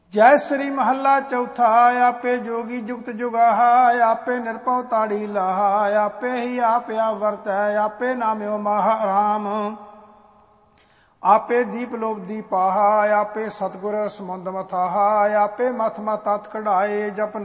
ਜੈ ਸ੍ਰੀ ਮਹੱਲਾ ਚੌਥਾ। ਆਪੇ ਜੋਗੀ ਜੁਗਤ ਜੁਗਾਹਾ, ਆਪੇ ਨਿਰਭਉ ਤਾੜੀ ਲਾਹਾ, ਆਪੇ ਹੀ ਆਪ ਵਰਤੈ, ਆਪੇ ਨਾਮਿਓ ਮਾਹ ਰਾਮ। ਆਪੇ ਦੀਪ ਲੋਭ ਦੀਪਾਹਾ, ਆਪੇ ਸਤਿਗੁਰ ਸਮੁੰਦ ਮਥਾਹਾ, ਆਪੇ ਮਥ ਮਥ ਤਤ ਕਢਾਏ, ਜਪ